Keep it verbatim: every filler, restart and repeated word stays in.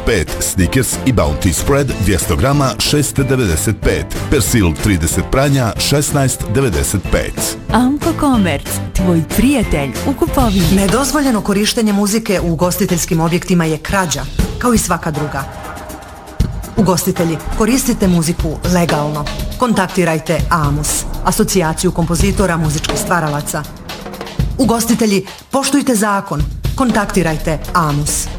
pet, Snickers i Bounty Spread dvjesto grama šest devedeset pet, Persil trideset pranja šesnaest devedeset pet. Amco Commerce, tvoj prijatelj u kupovini. Nedozvoljeno korištenje muzike u ugostiteljskim objektima je krađa, kao i svaka druga. Ugostitelji, koristite muziku legalno. Kontaktirajte AMUS, asocijaciju kompozitora muzičkih stvaralaca. Ugostitelji, poštujte zakon. Kontaktirajte AMUS.